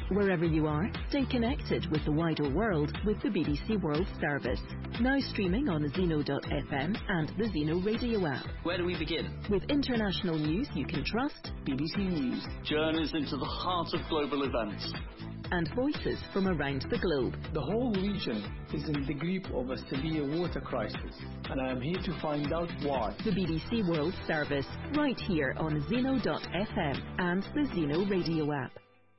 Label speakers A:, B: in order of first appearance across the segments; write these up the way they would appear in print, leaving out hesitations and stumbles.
A: Wherever you are, stay connected with the wider world with the BBC World Service. Now streaming on Zeno.fm and the Zeno radio app.
B: Where do we begin?
A: With international news you can trust.
B: BBC News. Journeys into the heart of global events.
A: And voices from around the globe.
C: The whole region is in the grip of a severe water crisis, and I am here to find out why.
A: The BBC World Service, right here on Zeno.fm and the Zeno radio app.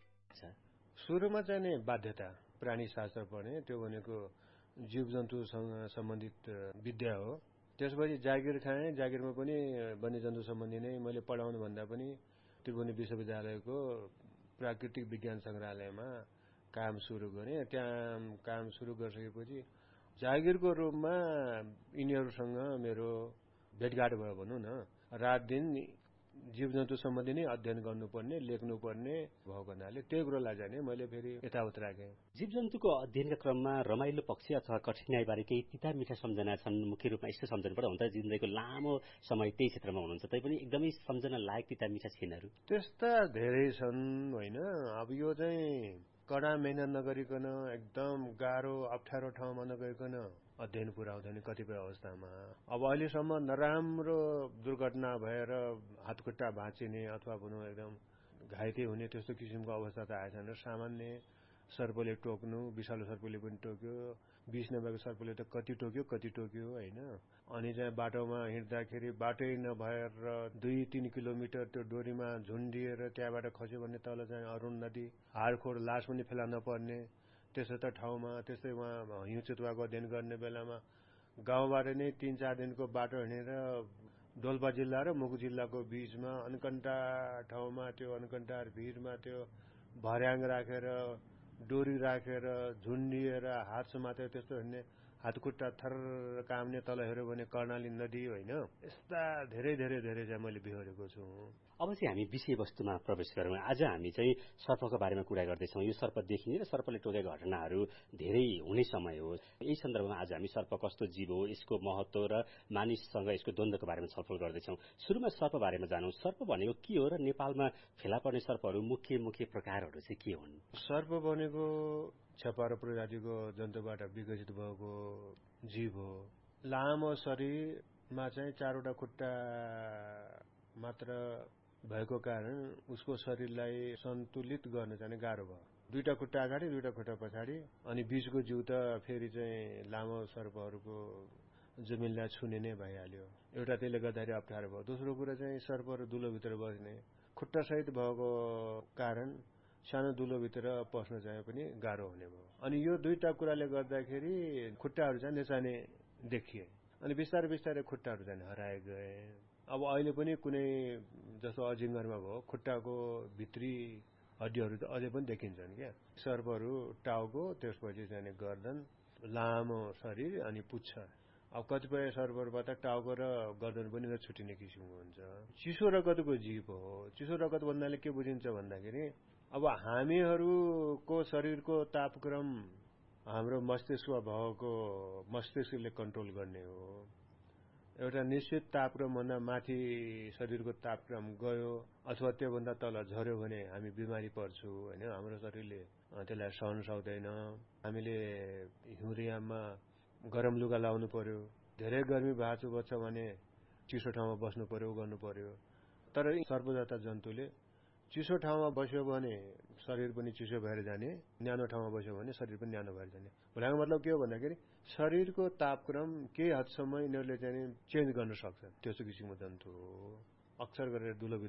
D: सुरुमा चाहिँ नि बाध्यता प्राणी शास्त्र पढ्ने त्यो भनेको जीवजन्तुसँग सम्बन्धित विद्या हो। त्यसपछि जागिर खाएँ, जागिरमा पनि वन्यजन्तु सम्बन्धी नै मैले पढाउनु भन्दा पनि त्रिभुवन विश्वविद्यालयको प्राकृतिक विज्ञान संग्रहालयमा काम सुरु गरेँ। त्यहाँ काम सुरु गरिसकेपछि जागिरको रूपमा यिनीहरूसँग मेरो भेटघाट भयो भनौँ न। रात दिन जीवजन्तु सम्बन्धी नै अध्ययन गर्नुपर्ने लेख्नुपर्ने भएको हुनाले त्यो कुरोलाई चाहिँ मैले फेरि यथावत राखेँ।
E: जीवजन्तुको अध्ययनका क्रममा रमाइलो पक्ष अथवा कठिनाईबारे केही तिता मिठा सम्झना छन्? मुख्य रूपमा यस्तो सम्झनु पर्दा हुन्छ जिन्दगीको लामो समय त्यही क्षेत्रमा हुनुहुन्छ, तैपनि एकदमै सम्झना लायक तिता मिठा क्षणहरू
D: त्यस्ता धेरै छन् होइन। अब यो चाहिँ कडा मेहनत नगरिकन एकदम गाह्रो अप्ठ्यारो ठाउँमा नगइकन अध्ययन पुरा हुँदैन कतिपय अवस्थामा। अब अहिलेसम्म नराम्रो दुर्घटना भएर हातखुट्टा भाँचिने अथवा भनौँ एकदम घाइते हुने त्यस्तो किसिमको अवस्था त आएछन्। सामान्य सर्पले टोक्नु, विषालु सर्पले पनि टोक्यो, विष नभएको सर्पले त कति टोक्यो होइन। अनि चाहिँ बाटोमा हिँड्दाखेरि बाटै नभएर 2-3 किलोमिटर त्यो डोरीमा झुन्डिएर त्यहाँबाट खस्यो भने तल चाहिँ अरुण नदी हाडखोड लास पनि फेला नपर्ने त्यसो ठाउँमा। त्यस्तै उहाँ हिउँ चितुवाको अध्ययन गर्ने बेलामा गाउँबाट नै 3-4 दिनको बाटो हिँडेर डोल्पा जिल्ला र मुगु जिल्लाको बीचमा अनकन्टा ठाउँमा त्यो अनकन्टा भिरमा त्यो भर्याङ राखेर डोरी राखेर झुन्डिएर हात समातेर त्यस्तो हिँड्ने, हातखुट्टा थर काम्ने, तल हेऱ्यो भने कर्णाली नदी होइन। यस्ता धेरै धेरै धेरै चाहिँ मैले बिहोरेको छु।
E: अब चाहिँ हामी विषयवस्तुमा प्रवेश गरौँ। आज हामी चाहिँ सर्पको बारेमा कुरा गर्दैछौँ। यो सर्प देखिने र सर्पले टोकेको घटनाहरू धेरै हुने समय हो। यही सन्दर्भमा आज हामी सर्प कस्तो जीव हो, यसको महत्व र मानिससँग यसको द्वन्द्वको बारेमा छलफल गर्दैछौँ। सुरुमा सर्प बारेमा जानौँ। सर्प भनेको के हो र नेपालमा फेला पर्ने सर्पहरू मुख्य प्रकारहरू चाहिँ के हुन्?
D: सर्प भनेको छेपारो प्रजातिको जन्तुबाट विकसित भएको जीव हो। लामो शरीरमा चाहिँ 4वटा खुट्टा मात्र भएको कारण उसको शरीरलाई सन्तुलित गर्न चाहिँ गाह्रो भयो। 2टा खुट्टा अगाडि 2टा खुट्टा पछाडि, अनि बीचको जिउ त फेरि चाहिँ लामो सर्पहरूको जमिनलाई छुने नै भइहाल्यो। एउटा त्यसले गर्दाखेरि अप्ठ्यारो भयो। दोस्रो कुरा चाहिँ सर्पहरू दुलोभित्र बस्ने खुट्टा सहित भएको कारण सानो दुलोभित्र पस्न चाहिँ पनि गाह्रो हुने भयो। अनि यो 2टा कुराले गर्दाखेरि खुट्टाहरू चाहिँ नेचाने देखिए। अनि बिस्तारै बिस्तारै खुट्टाहरू चाहिँ हराए गए। अब अहिले पनि कुनै जस्तो अजिङ्गरमा भयो खुट्टाको भित्री हड्डीहरू त अझै पनि देखिन्छन् क्या। सर्पहरू टाउको, त्यसपछि चाहिँ गर्दन, लामो शरीर अनि पुच्छ। अब कतिपय सर्पहरूबाट टाउको र गर्दन पनि छुटिने किसिमको हुन्छ। चिसो रगतको जीव हो। चिसो रगत भन्नाले के बुझिन्छ भन्दाखेरि अब हामीहरूको शरीरको तापक्रम हाम्रो मस्तिष्कमा भएको मस्तिष्कले कन्ट्रोल गर्ने हो। एउटा निश्चित तापक्रमभन्दा माथि शरीरको तापक्रम गयो अथवा त्योभन्दा तल झर्यो भने हामी बिमारी पर्छौँ होइन। हाम्रो शरीरले त्यसलाई सहन सक्दैन। हामीले हिउँरियामा गरम लुगा लाउनु पर्यो। धेरै गर्मी भाँचो बच्छ भने चिसो ठाउँमा बस्नु पर्यो, गर्नु पर्यो। तर सर्प जस्ता जन्तुले चिसो ठाउँमा बस्यो भने शरीर पनि चिसो भएर जाने, न्यानो ठाउँमा बस्यो भने शरीर पनि न्यानो भएर जाने। भनेको मतलब के हो भन्दाखेरि शरीरको तापक्रम केही हदसम्म यिनीहरूले चाहिँ चेन्ज गर्न सक्छ। त्यस्तो किसिमको जन्तु हो। अक्सर गरेर